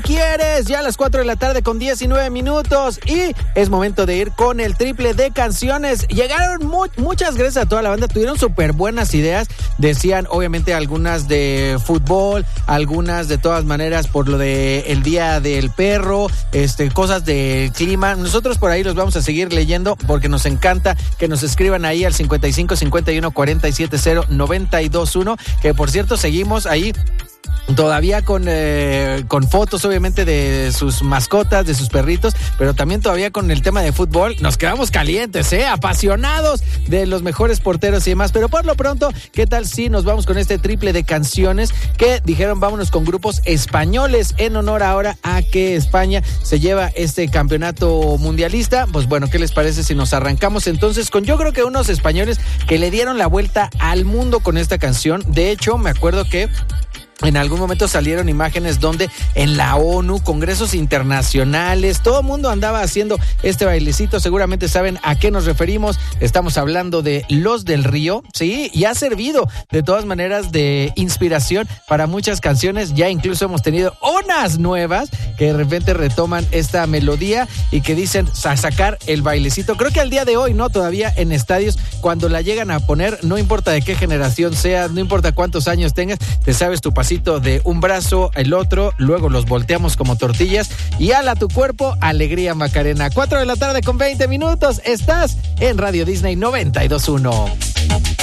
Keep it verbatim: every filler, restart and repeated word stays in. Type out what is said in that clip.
quieres. Ya a las cuatro de la tarde con diecinueve minutos. Y es momento de ir con el triple de canciones. Llegaron mu- muchas gracias a toda la banda. Tuvieron súper buenas ideas. Decían, obviamente, algunas de fútbol, algunas de todas maneras por lo de el Día del Perro, este, cosas del clima. Nosotros por ahí los vamos a seguir leyendo porque nos encanta que nos escriban ahí al cincuenta y cinco cincuenta y uno cuarenta y siete cero noventa y dos uno, que por cierto seguimos ahí todavía con, eh, con fotos obviamente de sus mascotas, de sus perritos, pero también todavía con el tema de fútbol. Nos quedamos calientes, ¿eh? Apasionados de los mejores porteros y demás, pero por lo pronto, ¿qué tal si nos vamos con este triple de canciones que dijeron vámonos con grupos españoles en honor ahora a que España se lleva este campeonato mundialista? Pues bueno, ¿qué les parece si nos arrancamos entonces con yo creo que unos españoles que le dieron la vuelta al mundo con esta canción? De hecho, me acuerdo que en algún momento salieron imágenes donde en la ONU, congresos internacionales, todo el mundo andaba haciendo este bailecito. Seguramente saben a qué nos referimos. Estamos hablando de Los del Río, sí, y ha servido de todas maneras de inspiración para muchas canciones. Ya incluso hemos tenido unas nuevas que de repente retoman esta melodía y que dicen a sacar el bailecito. Creo que al día de hoy, ¿no? Todavía en estadios, cuando la llegan a poner, no importa de qué generación seas, no importa cuántos años tengas, te sabes tu pasito de un brazo, el otro, luego los volteamos como tortillas y ala tu cuerpo, alegría Macarena. Cuatro de la tarde con veinte minutos, estás en Radio Disney noventa y dos punto uno.